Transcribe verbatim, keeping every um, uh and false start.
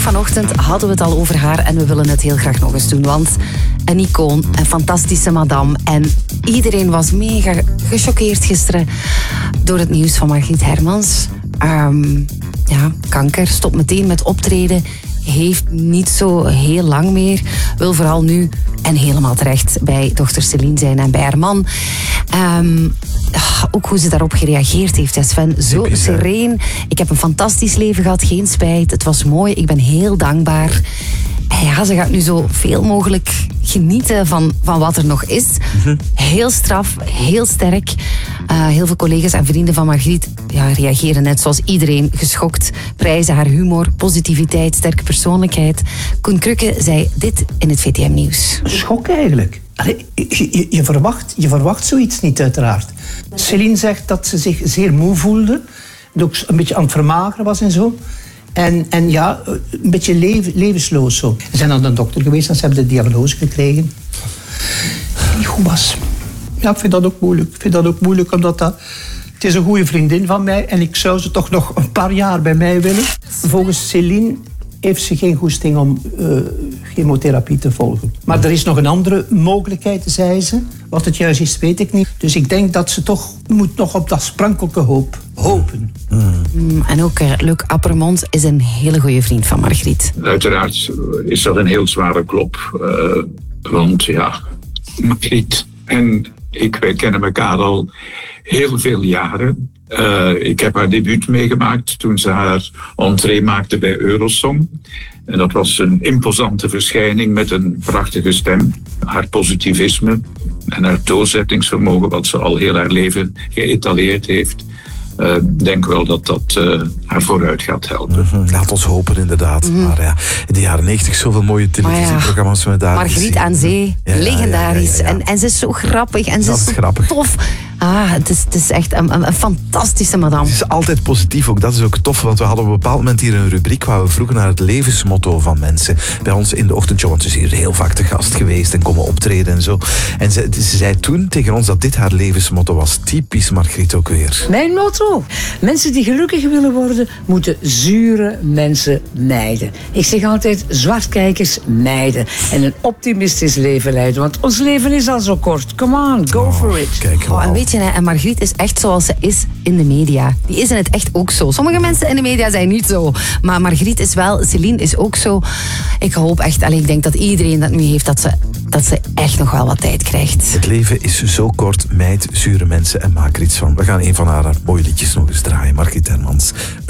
vanochtend hadden we het al over haar en we willen het heel graag nog eens doen. Want een icoon, een fantastische madame. En iedereen was mega gechoqueerd gisteren door het nieuws van Margriet Hermans. Um, ja, kanker, stopt meteen met optreden. Heeft niet zo heel lang meer. Wil vooral nu en helemaal terecht bij dochter Céline zijn en bij haar man. Um, ook hoe ze daarop gereageerd heeft, hè Sven. Zo sereen. Ik heb een fantastisch leven gehad, geen spijt. Het was mooi, ik ben heel dankbaar. En ja, ze gaat nu zo veel mogelijk genieten van, van wat er nog is. Mm-hmm. Heel straf, heel sterk. Uh, heel veel collega's en vrienden van Margriet ja, reageren net zoals iedereen geschokt. Prijzen haar humor, positiviteit, sterke persoonlijkheid. Koen Krukke zei dit in het V T M-nieuws. Schok eigenlijk. Allee, je, je, je, verwacht, je verwacht zoiets niet, uiteraard. Céline zegt dat ze zich zeer moe voelde. En ook een beetje aan het vermageren was en zo. En, en ja, een beetje leven, levensloos zo. Ze zijn aan de dokter geweest en ze hebben de diagnose gekregen. Die niet goed was. Ja, ik vind dat ook moeilijk. Ik vind dat ook moeilijk, omdat dat... Het is een goede vriendin van mij en ik zou ze toch nog een paar jaar bij mij willen. Volgens Céline heeft ze geen goesting om uh, chemotherapie te volgen. Maar er is nog een andere mogelijkheid, zei ze. Wat het juist is, weet ik niet. Dus ik denk dat ze toch moet nog op dat sprankelijke hoop hopen. Mm, en ook uh, Luc Appermond is een hele goede vriend van Margriet. Uiteraard is dat een heel zware klop. Uh, want ja, Margriet en ik, wij kennen elkaar al heel veel jaren. Uh, ik heb haar debuut meegemaakt toen ze haar entree maakte bij Eurosong. En dat was een imposante verschijning met een prachtige stem. Haar positivisme en haar doorzettingsvermogen, wat ze al heel haar leven geëtaleerd heeft. Ik uh, denk wel dat dat uh, haar vooruit gaat helpen. Mm-hmm. Laat ons hopen, inderdaad. Mm-hmm. Maar ja, in de jaren negentig zoveel mooie televisieprogramma's met daar. Margriet aan zee, ja, legendarisch. Ja, ja, ja, ja. En, en ze is zo grappig en ze dat is zo grappig. Tof. Ah, het is, het is echt een, een, een fantastische madame. Het is altijd positief ook, dat is ook tof. Want we hadden op een bepaald moment hier een rubriek waar we vroegen naar het levensmotto van mensen. Bij ons in de ochtendshow, want ze is hier heel vaak te gast geweest en komen optreden en zo. En ze, ze zei toen tegen ons dat dit haar levensmotto was. Typisch Margriet ook weer. Mijn motto? Mensen die gelukkig willen worden, moeten zure mensen mijden. Ik zeg altijd, zwartkijkers mijden. En een optimistisch leven leiden. Want ons leven is al zo kort. Come on, go oh, for it. Kijk, oh, en weet je, en Margriet is echt zoals ze is in de media. Die is in het echt ook zo. Sommige mensen in de media zijn niet zo. Maar Margriet is wel, Céline is ook zo. Ik hoop echt, allee, ik denk dat iedereen dat nu heeft, dat ze, dat ze echt nog wel wat tijd krijgt. Het leven is zo kort, meid zure mensen en maak er iets van. We gaan een van haar mooie liedjes nog eens draaien. Margriet Hermans.